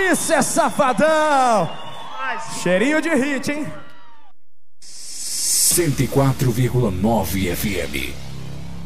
Isso é safadão! Cheirinho de hit, hein? 104,9 FM.